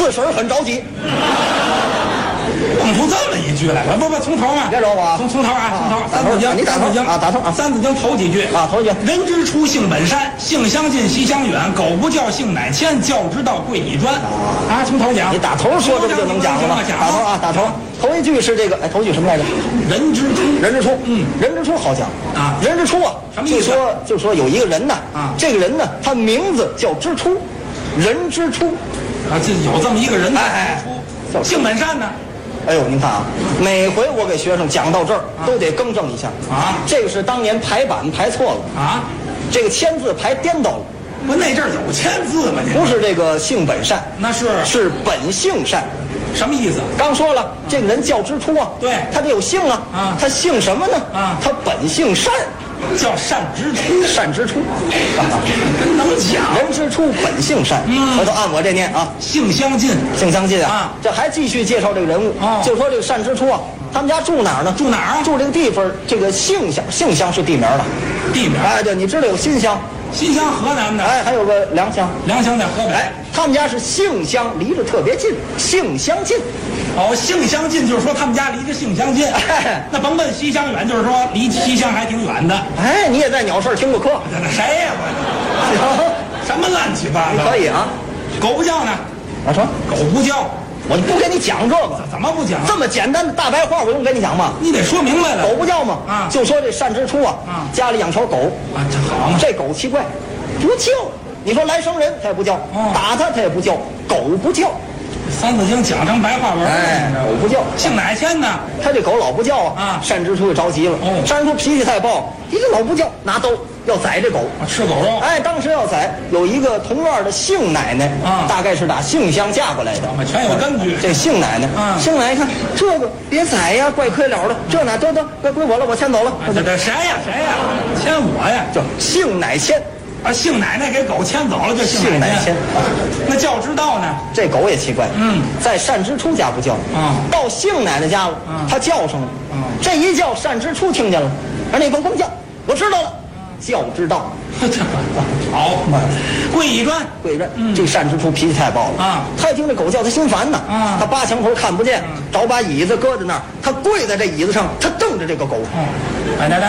四婶很着急。 蹦出这么一句来，不，从头嘛， 别惹我啊！ 从头啊，从头。 打头，你打头啊，打头啊！ 三字经头几句啊，头一句。 人之初，性本善，性相近，习相远。苟不教，性乃迁。教之道，贵以专。啊，从头讲。 你打头说，这不就能讲了吗？打头啊，打头。头一句是这个，哎，头一句什么来着？ 人之初， 人之初，人之初好讲啊。 人之初啊， 什么意思？ 就说有一个人呐， 啊， 这个人呢，他名字叫之初，人之初， 啊，这有这么一个人， 哎， 性本善呢。 哎呦，您看啊，每回我给学生讲到这儿，都得更正一下啊。 这个是当年排版排错了啊， 这个签字排颠倒了。 不，那阵儿有签字吗？ 不是这个性本善， 那是本性善。 什么意思？ 刚说了，这个人叫之初啊， 对， 他得有性啊， 啊， 他姓什么呢？ 啊， 他本性善， 叫善之初， 善之初， 真能讲。 人之初本性善，回头按我这念啊， 性相近， 性相近啊。 啊， 这还继续介绍这个人物，就说这个善之初啊，他们家住哪儿呢？ 住哪儿啊？ 住这个地方，这个杏乡是地名的， 地名。 哎，对，你知道有新乡。 新乡河南的， 哎，还有个良乡， 良乡在河北。 哎，他们家是杏乡，离着特别近，性相近。 哦，性相近就是说他们家离着性相近。 哎， 那甭问西乡远，就是说离西乡还挺远的。 哎，你也在鸟市听过课？ 那谁呀？我什么乱七八糟？ 可以啊。 狗不叫呢？ 我说狗不叫。 我不跟你讲这个， 怎么不讲？ 这么简单的大白话，我用跟你讲吗？ 你得说明白了。 狗不叫嘛， 啊， 就说这善之初啊，家里养条狗啊，这好嘛。 这狗奇怪，不叫。你说来生人它也不叫，打它它也不叫，狗不叫。 三字经讲成白话文了， 哎，狗不叫。 姓乃迁呢？ 他这狗老不叫啊，善之初就着急了。善之初脾气太暴，一个老不叫，拿刀要宰这狗， 吃狗肉。 哎，当时要宰，有一个同院的杏奶奶啊，大概是打杏乡嫁过来的， 全有根据。 这杏奶奶，杏奶奶看这个别宰呀，怪可了的，这哪得归我了，我牵走了。 这谁呀？牵我呀？ 叫杏奶牵。 啊，杏奶奶给狗牵走了，就杏奶牵。 那叫之道呢？ 这狗也奇怪，在善之初家不叫，到杏奶奶家了，它叫上了，这一叫善之初听见了，而那甭叫，我知道了，叫之道。 好，跪一砖， 跪一砖。这善之初脾气太暴了啊！他一听这狗叫，他心烦呐啊！他扒墙头看不见，找把椅子搁在那儿，他跪在这椅子上，他瞪着这个狗。 哎，那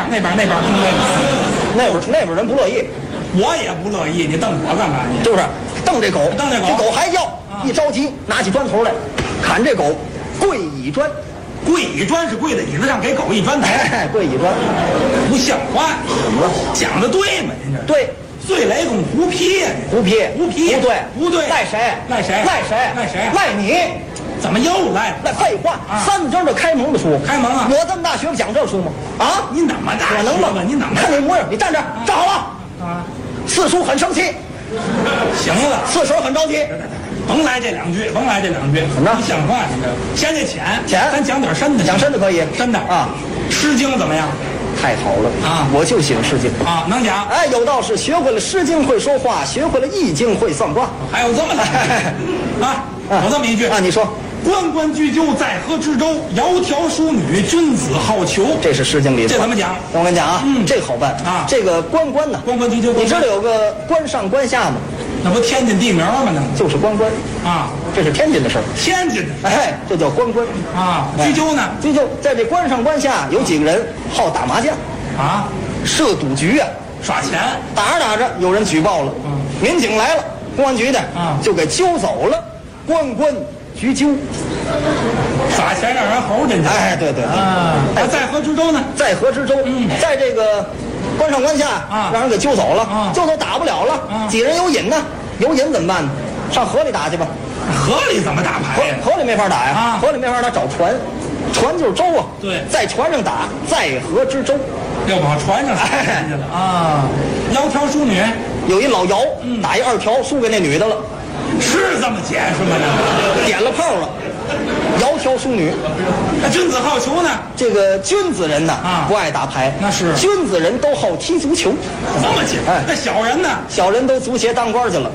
边人不乐意， 我也不乐意，你瞪我干嘛？ 是不是？瞪这狗， 这狗还叫，一着急拿起砖头来，砍这狗，跪椅砖。 跪椅砖是跪在椅子上给狗一砖头， 跪椅砖， 不像话！讲的对吗？您这对， 碎雷公胡皮， 不对，赖谁？赖你！ 怎么又赖？ 那废话，三字经这开蒙的书， 开蒙啊！ 我这么大学不讲这书吗？啊， 你怎么大？ 我能吗？ 你怎么？ 看那模样，你站这儿站好了啊！四叔很生气， 行了， 四婶很着急。 甭来这两句，怎么着？不像话，你这嫌这浅，咱讲点深的， 讲深的可以， 深的啊。《诗经》怎么样？ 太好了啊！ 我就喜欢《诗经》 啊，能讲。 哎，有道是学会了《诗经》会说话，学会了《易经》会算卦。 还有这么来啊？有这么一句啊？你说。 关关雎鸠，在河之洲。窈窕淑女，君子好逑。 这是《诗经》里的。 这怎么讲？ 我跟你讲啊，这好办啊。这个关呢？ 关雎鸠， 你知道有个关上关下吗？ 那不天津地名吗？那就是关啊，这是天津的事儿。 天津的， 哎，这叫关啊。雎鸠呢？ 雎鸠在这关上关下有几个人好打麻将啊， 设赌局啊， 耍钱。 打着打着，有人举报了，民警来了，公安局的就给揪走了。关雎鸠， 耍钱让人猴进去。 哎，对啊。在河之洲呢？ 在河之洲，在这个关上关下啊，让人给揪走了，揪走打不了了。几人有瘾呢？有瘾怎么办呢？上河里打去吧。 河里怎么打牌呀？ 河里没法打呀。河里没法打，找船，船就是舟啊。 对， 在船上打，在河之洲。 要往船上打去了啊！窈窕淑女， 有一老姚打一2条，输给那女的了。 是这么解释吗？ 点了炮了，窈窕淑女。 那君子好逑呢？ 这个君子人呐，不爱打牌， 那是君子人都好踢足球。 这么解？哎，那小人呢？ 小人都足协当官去了。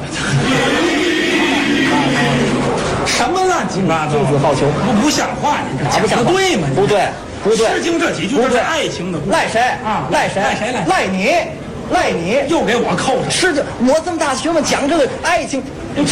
什么乱七八糟？ 君子好逑， 不像话！你这讲的对吗？ 不对，不对。 《诗经》这几句都是爱情的故事。 赖谁啊？赖谁？赖你！赖你！ 又给我扣上。 是的，我这么大学问讲这个爱情。